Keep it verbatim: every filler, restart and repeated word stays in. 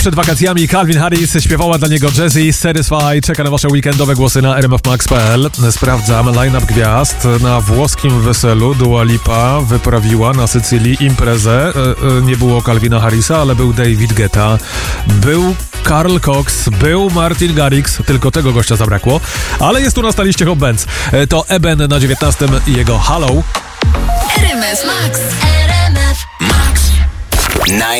przed wakacjami Calvin Harris śpiewała dla niego Jazzy, Satisfy. Czeka na wasze weekendowe głosy na r m f max kropka p l. Sprawdzam line-up gwiazd. Na włoskim weselu Dua Lipa wyprawiła na Sycylii imprezę. Nie było Calvina Harrisa, ale był David Guetta, był Carl Cox, był Martin Garrix, tylko tego gościa zabrakło, ale jest tu na liście Hot Bands. To Eben na dziewiętnastym i jego Hello. R M F Max. R M F Max.